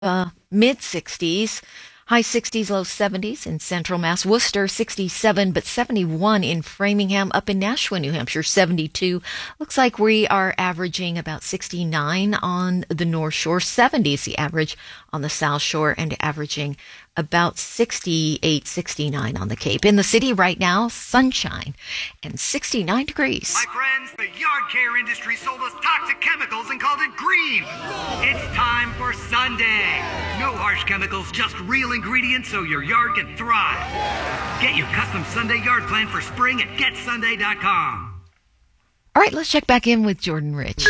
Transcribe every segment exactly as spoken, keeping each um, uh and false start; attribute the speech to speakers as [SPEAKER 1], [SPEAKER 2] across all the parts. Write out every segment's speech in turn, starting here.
[SPEAKER 1] uh, mid sixties. High sixties, low seventies in Central Mass. Worcester, sixty-seven, but seventy-one in Framingham. Up in Nashua, New Hampshire, seventy-two. Looks like we are averaging about sixty-nine on the North Shore. seventy is the average on the South Shore, and averaging about sixty-eight, sixty-nine on the Cape. In the city right now, sunshine and sixty-nine degrees.
[SPEAKER 2] My friends, the yard care industry sold us toxic chemicals and called it green. It's time for Sunday. No harsh chemicals, just real ingredients so your yard can thrive. Get your custom Sunday yard plan for spring at get sunday dot com.
[SPEAKER 1] All right, let's check back in with Jordan Rich.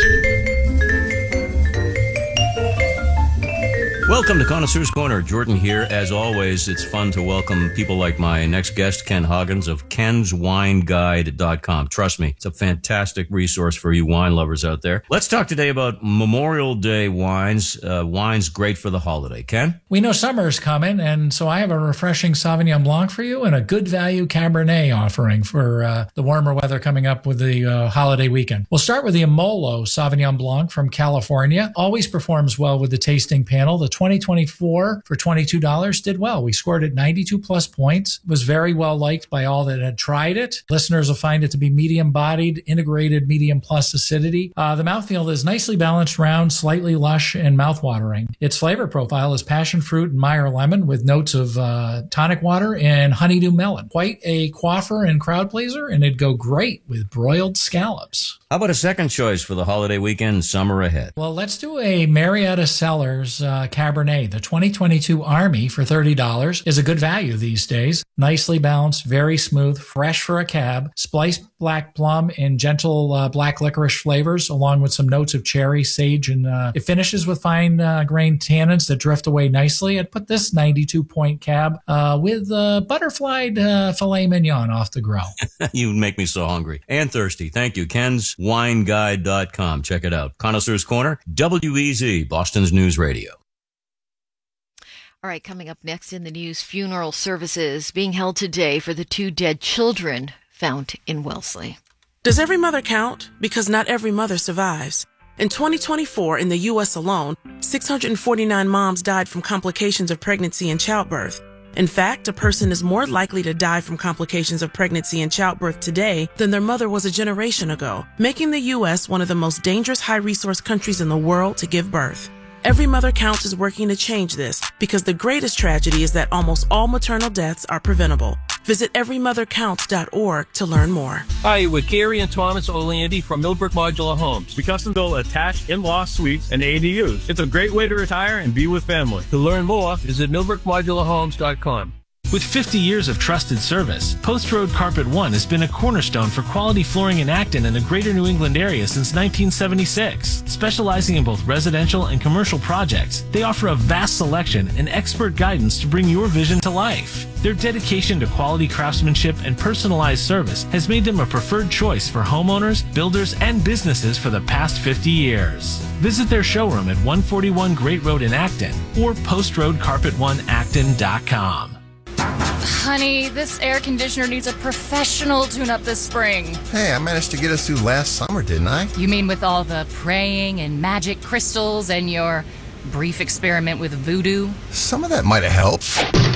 [SPEAKER 3] Welcome to Connoisseur's Corner. Jordan here. As always, it's fun to welcome people like my next guest, Ken Hoggins of Kens Wine Guide dot com. Trust me, it's a fantastic resource for you wine lovers out there. Let's talk today about Memorial Day wines. Uh, wines great for the holiday. Ken?
[SPEAKER 4] We know summer is coming, and so I have a refreshing Sauvignon Blanc for you and a good value Cabernet offering for uh, the warmer weather coming up with the uh, holiday weekend. We'll start with the Amolo Sauvignon Blanc from California. Always performs well with the tasting panel. The twenty twenty-four for twenty-two dollars did well. We scored at ninety-two plus points. Was very well liked by all that had tried it. Listeners will find it to be medium bodied, integrated medium plus acidity. Uh, the mouthfeel is nicely balanced, round, slightly lush, and mouthwatering. Its flavor profile is passion fruit and Meyer lemon with notes of uh, tonic water and honeydew melon. Quite a quaffer and crowd pleaser, and it'd go great with broiled scallops.
[SPEAKER 3] How about a second choice for the holiday weekend, summer ahead?
[SPEAKER 4] Well, let's do a Marietta Cellars uh, Cabernet. The twenty twenty-two Army for thirty dollars is a good value these days. Nicely balanced, very smooth, fresh for a cab, spiced black plum and gentle uh, black licorice flavors, along with some notes of cherry, sage, and uh, it finishes with fine uh, grained tannins that drift away nicely. I'd put this ninety-two point cab uh, with uh, butterflied uh, filet mignon off the grill.
[SPEAKER 3] You make me so hungry and thirsty. Thank you. Kens Wine Guide dot com. Check it out. Connoisseur's Corner, W E Z, Boston's News Radio.
[SPEAKER 1] All right, coming up next in the news, funeral services being held today for the two dead children found in Wellesley.
[SPEAKER 5] Does every mother count? Because not every mother survives. In twenty twenty-four, in the U S alone, six hundred forty-nine moms died from complications of pregnancy and childbirth. In fact, a person is more likely to die from complications of pregnancy and childbirth today than their mother was a generation ago, making the U S one of the most dangerous high-resource countries in the world to give birth. Every Mother Counts is working to change this because the greatest tragedy is that almost all maternal deaths are preventable. Visit every mother counts dot org to learn more.
[SPEAKER 6] Hi, with Gary and Thomas Oleandy from Millbrook Modular Homes. We custom build attached in-law suites and A D Us. It's a great way to retire and be with family. To learn more, visit millbrook modular homes dot com.
[SPEAKER 7] With fifty years of trusted service, Post Road Carpet One has been a cornerstone for quality flooring in Acton and the greater New England area since nineteen seventy-six. Specializing in both residential and commercial projects, they offer a vast selection and expert guidance to bring your vision to life. Their dedication to quality craftsmanship and personalized service has made them a preferred choice for homeowners, builders, and businesses for the past fifty years. Visit their showroom at one forty-one Great Road in Acton or post road carpet one acton dot com.
[SPEAKER 8] Honey, this air conditioner needs a professional tune-up this spring.
[SPEAKER 9] Hey, I managed to get us through last summer, didn't I?
[SPEAKER 8] You mean with all the praying and magic crystals and your brief experiment with voodoo?
[SPEAKER 9] Some of that might have helped.